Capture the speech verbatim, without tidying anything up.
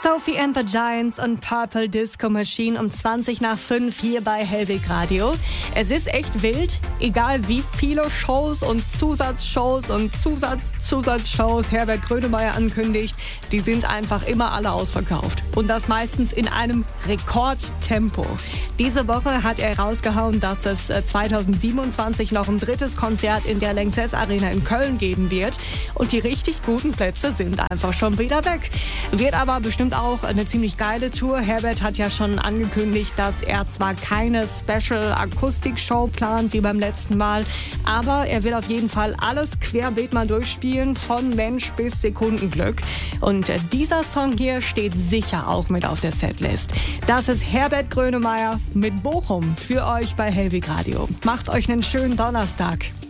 Sophie and the Giants und Purple Disco Machine um zwanzig nach fünf hier bei Hellweg Radio. Es ist echt wild, egal wie viele Shows und Zusatzshows und Zusatz-Zusatzshows Herbert Grönemeyer ankündigt, die sind einfach immer alle ausverkauft. Und das meistens in einem Rekordtempo. Diese Woche hat er rausgehauen, dass es zweitausendsiebenundzwanzig noch ein drittes Konzert in der Lanxess Arena in Köln geben wird. Und die richtig guten Plätze sind einfach schon wieder weg. Wird aber bestimmt auch eine ziemlich geile Tour. Herbert hat ja schon angekündigt, dass er zwar keine Special-Akustik-Show plant wie beim letzten Mal, aber er will auf jeden Fall alles querbeet mal durchspielen, von Mensch bis Sekundenglück. Und dieser Song hier steht sicher auch mit auf der Setlist. Das ist Herbert Grönemeyer mit Bochum für euch bei Hellweg Radio. Macht euch einen schönen Donnerstag.